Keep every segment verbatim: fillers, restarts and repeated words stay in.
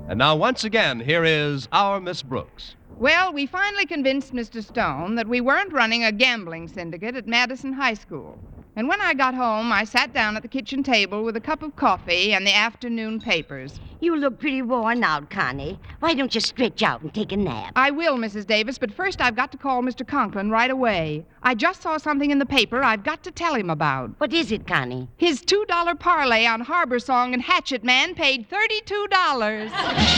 And now, once again, here is our Miss Brooks. Well, we finally convinced Mister Stone that we weren't running a gambling syndicate at Madison High School. And when I got home, I sat down at the kitchen table with a cup of coffee and the afternoon papers. You look pretty worn out, Connie. Why don't you stretch out and take a nap? I will, Missus Davis, but first I've got to call Mister Conklin right away. I just saw something in the paper I've got to tell him about. What is it, Connie? His two dollar parlay on Harbor Song and Hatchet Man paid thirty-two dollars.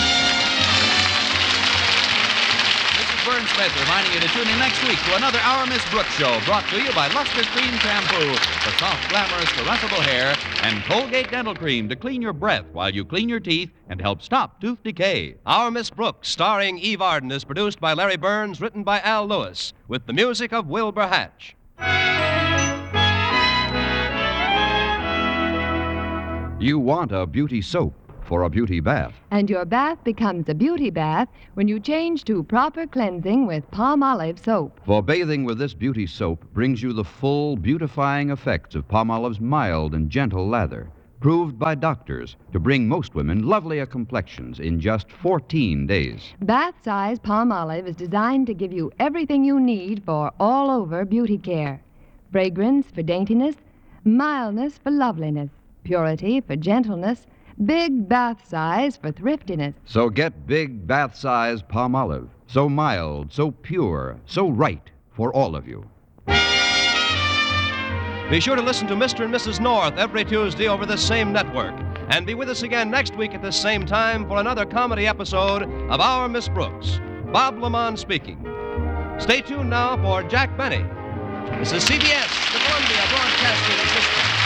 Vern Smith reminding you to tune in next week to another Our Miss Brooks show brought to you by Luster Cream Shampoo for soft, glamorous, caressable hair and Colgate Dental Cream to clean your breath while you clean your teeth and help stop tooth decay. Our Miss Brooks, starring Eve Arden, is produced by Larry Burns, written by Al Lewis, with the music of Wilbur Hatch. You want a beauty soap for a beauty bath. And your bath becomes a beauty bath when you change to proper cleansing with Palmolive soap. For bathing with this beauty soap brings you the full beautifying effects of Palmolive's mild and gentle lather, proved by doctors to bring most women lovelier complexions in just fourteen days. Bath-size Palmolive is designed to give you everything you need for all-over beauty care. Fragrance for daintiness, mildness for loveliness, purity for gentleness, big bath size for thriftiness. So get big bath size Palmolive. So mild, so pure, so right for all of you. Be sure to listen to Mister and Missus North every Tuesday over this same network. And be with us again next week at this same time for another comedy episode of Our Miss Brooks. Bob Lamont speaking. Stay tuned now for Jack Benny. This is C B S, the Columbia Broadcasting System.